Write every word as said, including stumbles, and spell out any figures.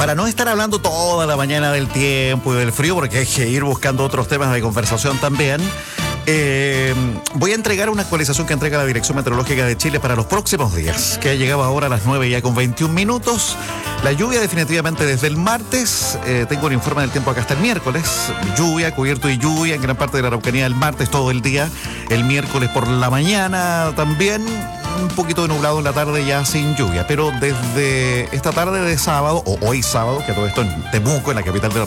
para no estar hablando toda la mañana del tiempo y del frío, porque hay que ir buscando otros temas de conversación también, eh, voy a entregar una actualización que entrega la Dirección Meteorológica de Chile para los próximos días, que ha llegado ahora a las nueve ya con veintiún minutos. La lluvia definitivamente desde el martes, eh, tengo un informe del tiempo acá hasta el miércoles, lluvia, cubierto y lluvia en gran parte de la Araucanía el martes todo el día, el miércoles por la mañana también, un poquito de nublado en la tarde ya sin lluvia, pero desde esta tarde de sábado, o hoy sábado, que todo esto en Temuco, en la capital de la